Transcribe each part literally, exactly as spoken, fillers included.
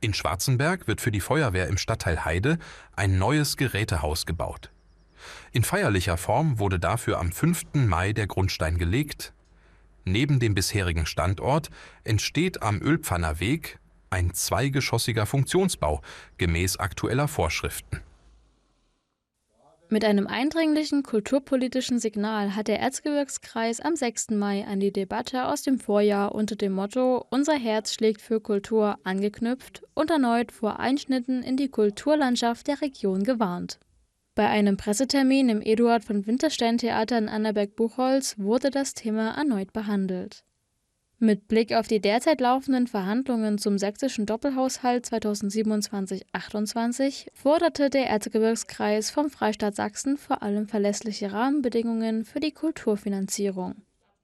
In Schwarzenberg wird für die Feuerwehr im Stadtteil Heide ein neues Gerätehaus gebaut. In feierlicher Form wurde dafür am fünften Mai der Grundstein gelegt. Neben dem bisherigen Standort entsteht am Ölpfanner Weg ein zweigeschossiger Funktionsbau gemäß aktueller Vorschriften. Mit einem eindringlichen kulturpolitischen Signal hat der Erzgebirgskreis am sechsten Mai an die Debatte aus dem Vorjahr unter dem Motto »Unser Herz schlägt für Kultur« angeknüpft und erneut vor Einschnitten in die Kulturlandschaft der Region gewarnt. Bei einem Pressetermin im Eduard von Winterstein Theater in Annaberg-Buchholz wurde das Thema erneut behandelt. Mit Blick auf die derzeit laufenden Verhandlungen zum sächsischen Doppelhaushalt zweitausendsiebenundzwanzig achtundzwanzig forderte der Erzgebirgskreis vom Freistaat Sachsen vor allem verlässliche Rahmenbedingungen für die Kulturfinanzierung.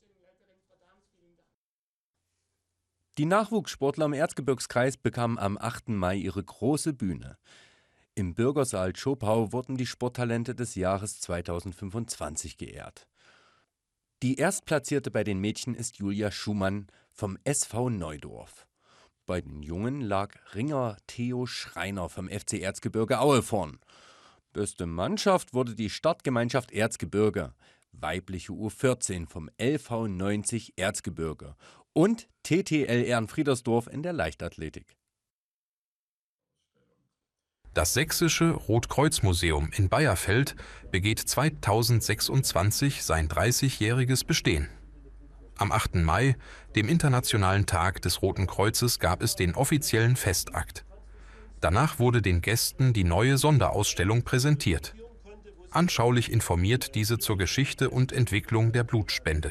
Die Nachwuchssportler im Erzgebirgskreis bekamen am achten Mai ihre große Bühne. Im Bürgersaal Schopau wurden die Sporttalente des Jahres zweitausendfünfundzwanzig geehrt. Die Erstplatzierte bei den Mädchen ist Julia Schumann vom S V Neudorf. Bei den Jungen lag Ringer Theo Schreiner vom F C Erzgebirge Aue vorn. Beste Mannschaft wurde die Startgemeinschaft Erzgebirge, weibliche U vierzehn vom L V neunzig Erzgebirge und T T L Ehrenfriedersdorf in der Leichtathletik. Das Sächsische Rotkreuz-Museum in Bayerfeld begeht zweitausendsechsundzwanzig sein dreißigjähriges Bestehen. Am achten Mai, dem Internationalen Tag des Roten Kreuzes, gab es den offiziellen Festakt. Danach wurde den Gästen die neue Sonderausstellung präsentiert. Anschaulich informiert diese zur Geschichte und Entwicklung der Blutspende.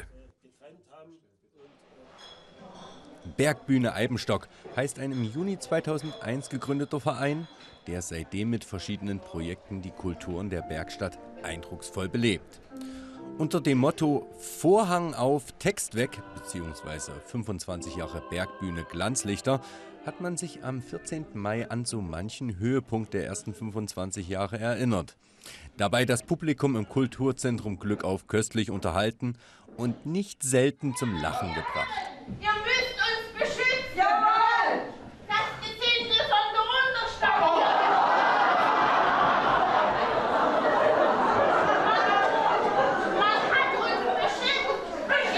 Bergbühne Eibenstock heißt ein im Juni zweitausendeins gegründeter Verein, der seitdem mit verschiedenen Projekten die Kulturen der Bergstadt eindrucksvoll belebt. Unter dem Motto Vorhang auf, Text weg bzw. fünfundzwanzig Jahre Bergbühne Glanzlichter hat man sich am vierzehnten Mai an so manchen Höhepunkt der ersten fünfundzwanzig Jahre erinnert. Dabei das Publikum im Kulturzentrum Glück auf köstlich unterhalten und nicht selten zum Lachen gebracht. Ihr müsst uns beschützen! Jawohl! Das Gezindel von der Unterstadt! Man hat uns beschützt!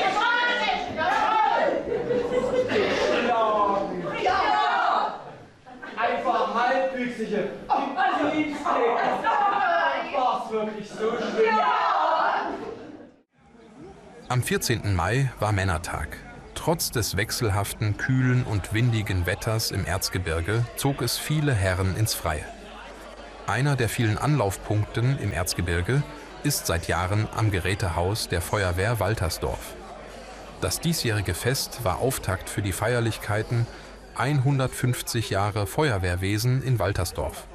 Jawohl! Ja! Einfach halbwüchsige, also Liebsträger. War's wirklich so schlimm? Ja! Am vierzehnten Mai war Männertag. Trotz des wechselhaften, kühlen und windigen Wetters im Erzgebirge zog es viele Herren ins Freie. Einer der vielen Anlaufpunkten im Erzgebirge ist seit Jahren am Gerätehaus der Feuerwehr Waltersdorf. Das diesjährige Fest war Auftakt für die Feierlichkeiten hundertfünfzig Jahre Feuerwehrwesen in Waltersdorf.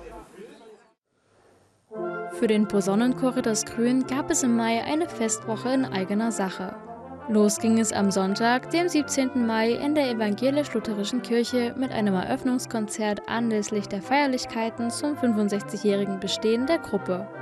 Für den Posaunenchor Rittersgrün gab es im Mai eine Festwoche in eigener Sache. Los ging es am Sonntag, dem siebzehnten Mai, in der evangelisch-lutherischen Kirche mit einem Eröffnungskonzert anlässlich der Feierlichkeiten zum fünfundsechzigjährigen Bestehen der Gruppe.